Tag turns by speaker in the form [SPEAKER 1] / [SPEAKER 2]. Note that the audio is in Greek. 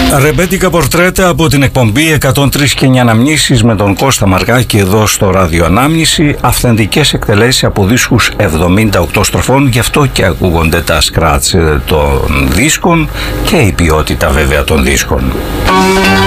[SPEAKER 1] Ρεμπέτικα πορτρέτα από την εκπομπή 103 και 9 αναμνήσεις με τον Κώστα Μαργάκη εδώ στο Ράδιο Ανάμνηση. Αυθεντικές εκτελέσεις από δίσκους 78 στροφών, γι' αυτό και ακούγονται τα σκράτς των δίσκων και η ποιότητα βέβαια των δίσκων.